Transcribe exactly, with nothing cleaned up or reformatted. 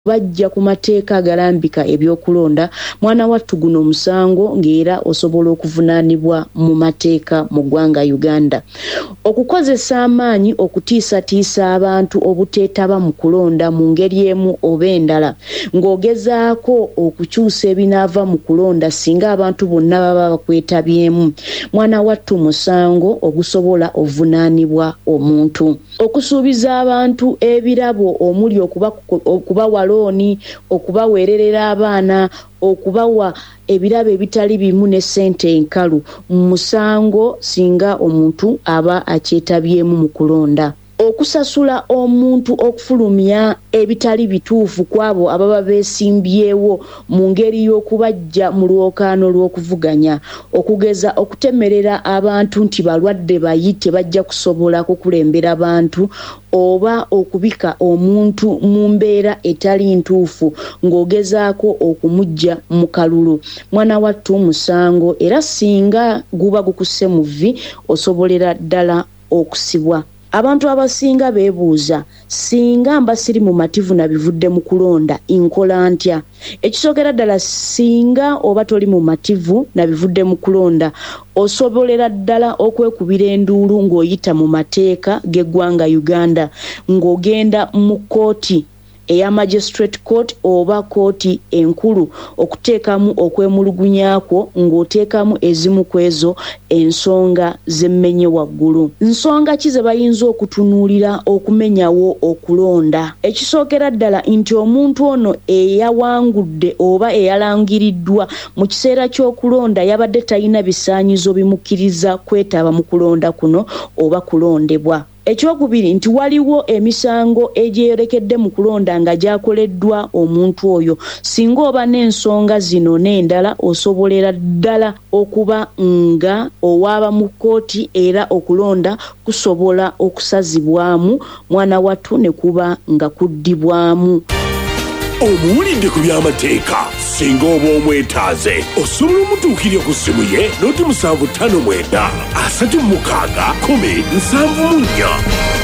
bajja ku mateeka agalambika ebyokulonda mwana wattu guno omusango ng'era osobola okuvunaanibwa mu mateeka mu ggwanga Uganda. Okukozesa amaanyi okutiisatiisa abantu obuteetaba mu kulonda mu ngeri emu oba endala ng'ogezaako okukyusa ebinaava mu kulonda singa abantu bonna baba bakwetabyemu mwana wattu musango ogusobola ovunaanibwa omuntu. Okusuubiza abantu ebirabo omuli okuba okubawa looni, okubaweererera abaana, okubawa ebirabo ebitali bimu ne ssente enkalu musango singa omuntu aba akyetabyemu mu kulonda. Okusasula omuntu okufulumya ebitali bituufu kwabo ababa beesimbyewo mu ngeri y'okubajja mu lwokaano lw'okuvuganya, okugeza okutemerera abantu nti balwadde bayite bajja kusobola kukulembera abantu oba okubika omuntu mu mbeera etali ntuufu ng'ogezaako okumujja mu kalulu mwana wattu musango era singa guba gukusse mu vvi osobolera ddala okusibwa. Abantu abasinga beebuuza singa mba siri mu mativu na bivudde mu kulonda nkola ntya? Ekisookera ddala singa oba toli mu mativu na bivudde mu kulonda osobolera ddala okwekubira enduulu ng'oyita mu mateeka g'eggwanga Uganda ng'ogenda mu kkooti eya magistrate court oba kooti enkulu okuteekamu okwemulugunyako ng'oteekamu ezimu kwezo ensonga z'emmenye waggulu. Nsonga ki ze bayinza okutunuulira okumenyawo okulonda? Ekisookera ddala nti omuntu ono eyawangudde oba eyalangiriddwa mu kiseera ky'okulonda yabadde talina bisaanyizo bimukkiriza kwetaba mu kulonda kuno oba kulondebwa. Ekyokubiri nti waliwo emisango egyerekedde mu kulonda nga gyakoleddwa omuntu oyo. Singa oba n'ensonga zino n'endala osobolera ddala okuba nga owaaba mu kkooti era okulonda kusobola okusazibwamu mwana wattu ne kuba nga kuddibwamu. Omuwulidde ku by'amateeka singa oba omwetaaze osobola omutuukirira ku ssimu ye noti musanvu ttaano mwenda asatu mu mukaaga kkumi nsanvu mu nnya.